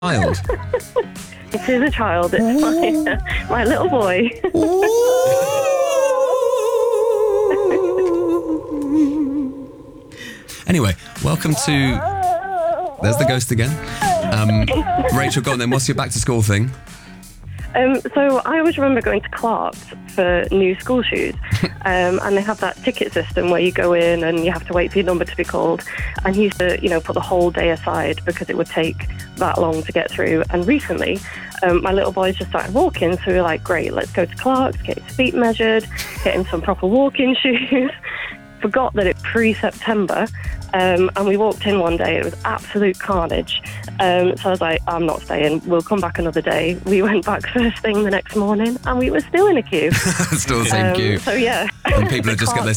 child? It is a child. It's my little boy. Anyway, welcome to... There's the ghost again. Rachel, go on then. What's your back to school thing? So I always remember going to Clark's for new school shoes, and they have that ticket system where you go in and you have to wait for your number to be called. And he used to, put the whole day aside because it would take that long to get through. And recently, my little boys just started walking, so we were like, great, let's go to Clark's, get his feet measured, get him some proper walking shoes. Forgot that it's pre-September, and we walked in one day. It was absolute carnage. So I was like, I'm not staying. We'll come back another day. We went back first thing the next morning, and we were still in a queue. Still the same queue. So yeah. And people are just